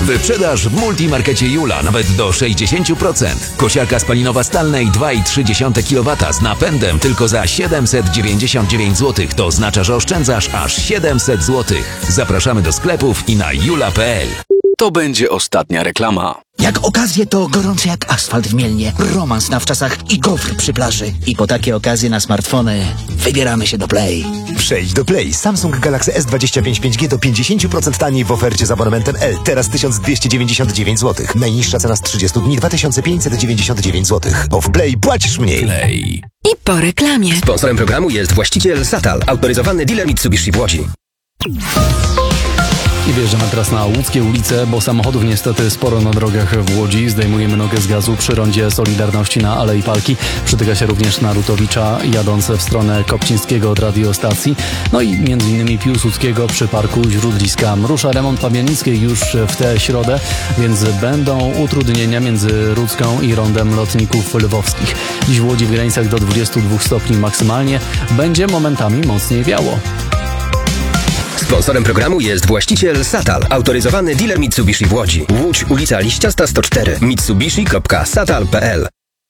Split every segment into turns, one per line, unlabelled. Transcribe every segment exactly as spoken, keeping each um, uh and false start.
Wyprzedaż w Multimarkecie Jula nawet do sześćdziesiąt procent. Kosiarka spalinowa Stanley dwa i trzy dziesiąte kilowata z napędem tylko za siedemset dziewięćdziesiąt dziewięć złotych. To oznacza, że oszczędzasz aż siedemset złotych. Zapraszamy do sklepów i na jula kropka pe el.
To będzie ostatnia reklama.
Jak okazje, to gorące jak asfalt w Mielnie, romans na wczasach i gofr przy plaży. I po takie okazje na smartfony wybieramy się do Play.
Przejdź do Play. Samsung Galaxy S dwadzieścia pięć pięć G do pięćdziesiąt procent taniej w ofercie z abonamentem L. Teraz tysiąc dwieście dziewięćdziesiąt dziewięć złotych. Najniższa cena z trzydziestu dni dwa tysiące pięćset dziewięćdziesiąt dziewięć złotych. Bo w Play płacisz mniej.
Play.
I po reklamie.
Sponsorem programu jest właściciel Satal, autoryzowany dealer Mitsubishi w Łodzi.
I wjeżdżamy teraz na łódzkie ulice, bo samochodów niestety sporo na drogach w Łodzi. Zdejmujemy nogę z gazu przy rondzie Solidarności na Alei Palki. Przytyka się również Narutowicza, jadąc w stronę Kopcińskiego od radiostacji. No i między innymi Piłsudskiego przy parku Źródliska. Rusza remont Pabianickiej już w tę środę, więc będą utrudnienia między Rudzką i rondem Lotników Lwowskich. Dziś w Łodzi w granicach do dwudziestu dwóch stopni maksymalnie. Będzie momentami mocniej wiało.
Sponsorem programu jest właściciel Satal, autoryzowany dealer Mitsubishi w Łodzi. Łódź, ulica Liściasta sto cztery, mitsubishi kropka satal kropka pe el.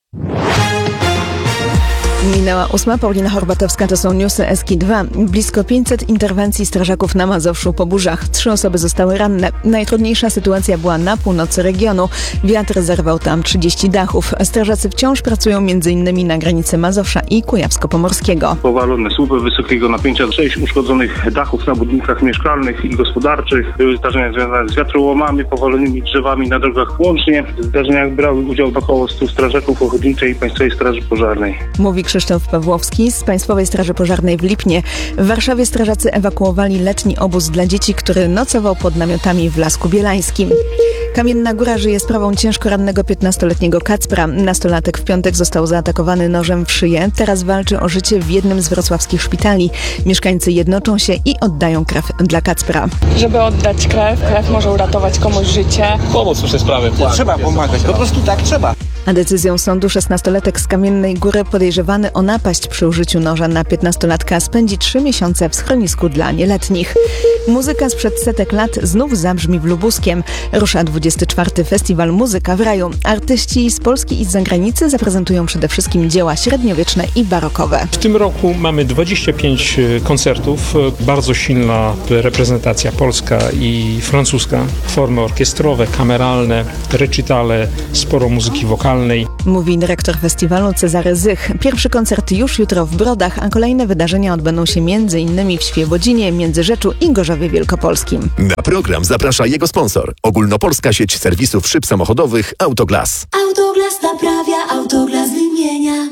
Minęła ósma. Paulina Horbatowska, to są newsy Eski dwa. Blisko pięćset interwencji strażaków na Mazowszu po burzach. Trzy osoby zostały ranne. Najtrudniejsza sytuacja była na północy regionu. Wiatr zerwał tam trzydzieści dachów. Strażacy wciąż pracują m.in. na granicy Mazowsza i Kujawsko-Pomorskiego.
Powalone słupy wysokiego napięcia, sześć uszkodzonych dachów na budynkach mieszkalnych i gospodarczych. Były zdarzenia związane z wiatrołomami, powalonymi drzewami na drogach łącznie. W zdarzeniach brały udział około stu strażaków ochotniczej i Państwowej Straży Pożarnej.
Mówi Krzysztof Pawłowski z Państwowej Straży Pożarnej w Lipnie. W Warszawie strażacy ewakuowali letni obóz dla dzieci, który nocował pod namiotami w Lasku Bielańskim. Kamienna Góra żyje sprawą ciężko rannego piętnastoletniego Kacpra. Nastolatek w piątek został zaatakowany nożem w szyję. Teraz walczy o życie w jednym z wrocławskich szpitali. Mieszkańcy jednoczą się i oddają krew dla Kacpra.
Żeby oddać krew, krew może uratować komuś życie.
Pomóc w tej sprawie.
Trzeba pomagać, po prostu tak trzeba.
A decyzją sądu szesnastolatek z Kamiennej Góry podejrzewany o napaść przy użyciu noża na piętnastolatka spędzi trzy miesiące w schronisku dla nieletnich. Muzyka sprzed setek lat znów zabrzmi w Lubuskiem. Rusza dwudziesty czwarty Festiwal Muzyka w Raju. Artyści z Polski i z zagranicy zaprezentują przede wszystkim dzieła średniowieczne i barokowe.
W tym roku mamy dwadzieścia pięć koncertów, bardzo silna reprezentacja polska i francuska, formy orkiestrowe, kameralne, recitale, sporo muzyki wokalnej.
Mówi dyrektor festiwalu Cezary Zych. Pierwszy koncert już jutro w Brodach, a kolejne wydarzenia odbędą się między innymi w Świebodzinie, Międzyrzeczu i Gorzowie Wielkopolskim.
Na program zaprasza jego sponsor. Ogólnopolska sieć serwisów szyb samochodowych Autoglas.
Autoglas naprawia, Autoglas wymienia.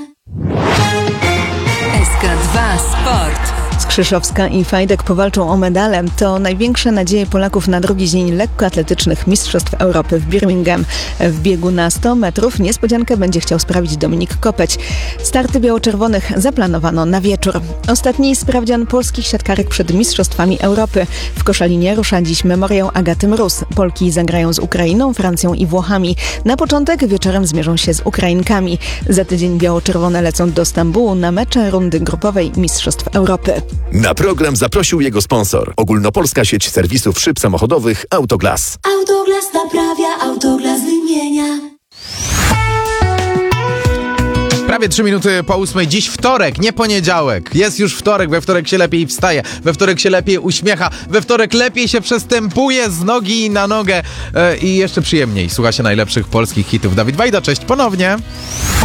S K dwa Sport. Skrzyszowska i Fajdek powalczą o medale. To największe nadzieje Polaków na drugi dzień lekkoatletycznych Mistrzostw Europy w Birmingham. W biegu na sto metrów niespodziankę będzie chciał sprawić Dominik Kopeć. Starty biało-czerwonych zaplanowano na wieczór. Ostatni sprawdzian polskich siatkarek przed Mistrzostwami Europy. W Koszalinie rusza dziś memoriał Agaty Mróz. Polki zagrają z Ukrainą, Francją i Włochami. Na początek wieczorem zmierzą się z Ukrainkami. Za tydzień biało-czerwone lecą do Stambułu na mecze rundy grupowej Mistrzostw Europy.
Na program zaprosił jego sponsor. Ogólnopolska sieć serwisów szyb samochodowych Autoglas.
Autoglas naprawia, Autoglas wymienia.
Prawie trzy minuty po ósmej. Dziś wtorek, nie poniedziałek. Jest już wtorek, we wtorek się lepiej wstaje, we wtorek się lepiej uśmiecha, we wtorek lepiej się przestępuje z nogi na nogę e, i jeszcze przyjemniej słucha się najlepszych polskich hitów. Dawid Wajda, cześć ponownie.